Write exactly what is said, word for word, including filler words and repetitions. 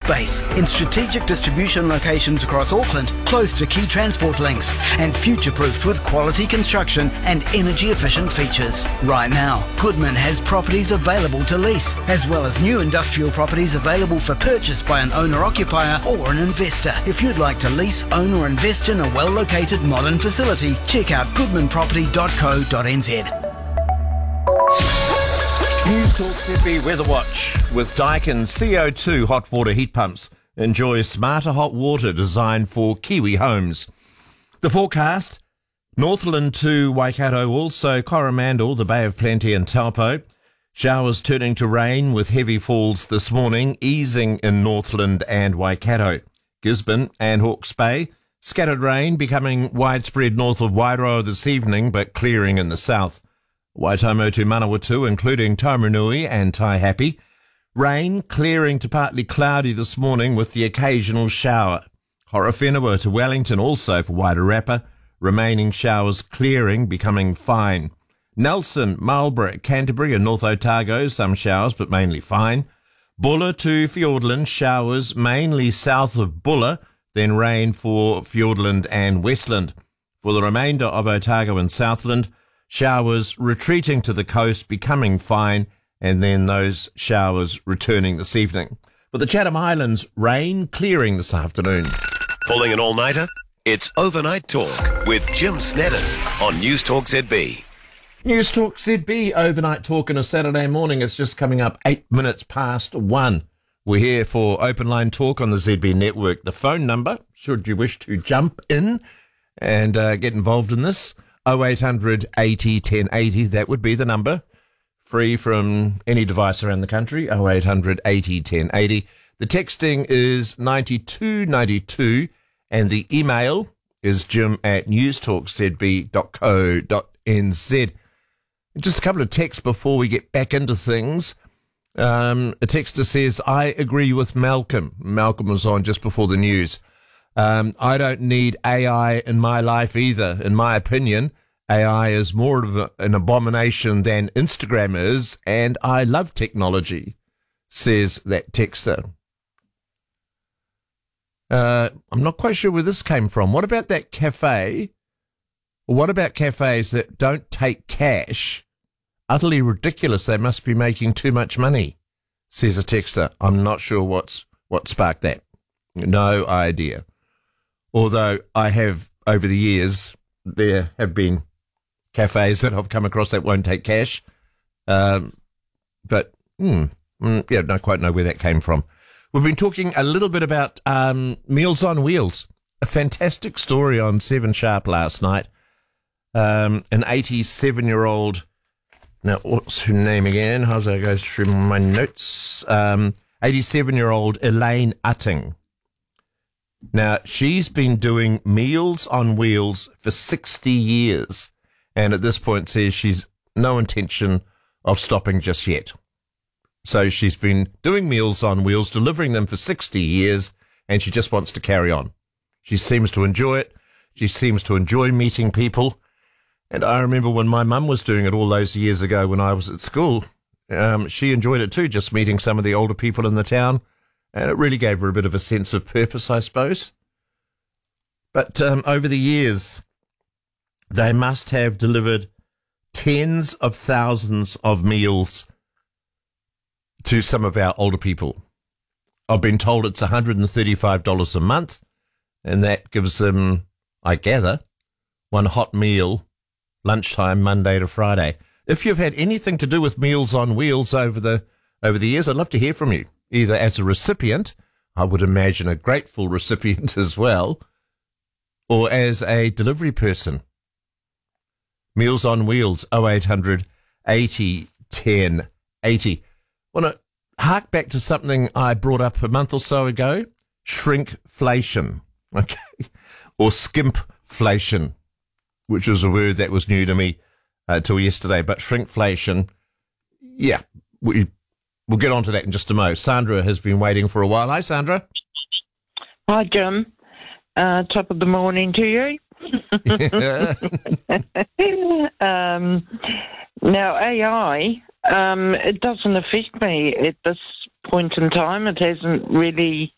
base in strategic distribution locations across Auckland, close to key transport links, and future-proofed with quality construction and energy-efficient features. Right now, Goodman has properties available to lease, as well as new industrial properties available for purchase by an owner-occupier or an investor. If you'd like to lease, own or invest in a well-located modern facility, check out goodman property dot co dot n z. News Talk Z B Weather Watch with Daikin C O two hot water heat pumps. Enjoy smarter hot water designed for Kiwi homes. The forecast: Northland to Waikato, also Coromandel, the Bay of Plenty and Taupo. Showers turning to rain with heavy falls this morning, easing in Northland and Waikato. Gisborne and Hawke's Bay. Scattered rain becoming widespread north of Wairoa this evening, but clearing in the south. Waitomo to Manawatu, including Taumarunui and Taihape. Rain clearing to partly cloudy this morning with the occasional shower. Horowhenua to Wellington, also for Wairarapa. Remaining showers clearing, becoming fine. Nelson, Marlborough, Canterbury and North Otago, some showers but mainly fine. Bulla to Fiordland, showers mainly south of Bulla, then rain for Fiordland and Westland. For the remainder of Otago and Southland, showers retreating to the coast, becoming fine, and then those showers returning this evening. For the Chatham Islands, rain clearing this afternoon. Pulling an all-nighter? It's Overnight Talk with Jim Snedden on News Talk Z B. News Talk Z B, Overnight Talk on a Saturday morning. It's just coming up eight minutes past one. We're here for Open Line Talk on the Z B network. The phone number, should you wish to jump in and uh, get involved in this, oh eight hundred eighty ten eighty, that would be the number. Free from any device around the country, oh eight hundred eighty ten eighty. The texting is ninety-two ninety-two and the email is jim at newstalkzb dot co dot n z. Just a couple of texts before we get back into things. Um, a texter says, I agree with Malcolm. Malcolm was on just before the news. Um, I don't need A I in my life either. In my opinion, A I is more of a, an abomination than Instagram is, and I love technology, says that texter. Uh, I'm not quite sure where this came from. What about that cafe? What about cafes that don't take cash? Utterly ridiculous. They must be making too much money, says a texter. I'm not sure what's what sparked that. No idea. Although I have, over the years, there have been cafes that I've come across that won't take cash. Um, but, hmm, mm, yeah, don't quite know where that came from. We've been talking a little bit about um, Meals on Wheels. A fantastic story on Seven Sharp last night. Um, an eighty-seven-year-old, now what's her name again? How's that go through my notes? Um, eighty-seven-year-old Elaine Utting. Now, she's been doing Meals on Wheels for sixty years, and at this point says she's no intention of stopping just yet. So she's been doing Meals on Wheels, delivering them for sixty years, and she just wants to carry on. She seems to enjoy it. She seems to enjoy meeting people. And I remember when my mum was doing it all those years ago when I was at school, um, she enjoyed it too, just meeting some of the older people in the town. And it really gave her a bit of a sense of purpose, I suppose. But um, over the years, they must have delivered tens of thousands of meals to some of our older people. I've been told it's one hundred thirty-five dollars a month, and that gives them, I gather, one hot meal lunchtime, Monday to Friday. If you've had anything to do with Meals on Wheels over the over the years, I'd love to hear from you, either as a recipient, I would imagine a grateful recipient as well, or as a delivery person. Meals on Wheels, oh eight hundred eighty ten eighty. I want to hark back to something I brought up a month or so ago, shrinkflation, okay, or skimpflation, which was a word that was new to me uh, till yesterday. But shrinkflation, yeah, we, we'll get on to that in just a mo. Sandra has been waiting for a while. Hi, Sandra. Hi, Jim. Uh, top of the morning to you. um, now, A I, um, it doesn't affect me at this point in time. It hasn't really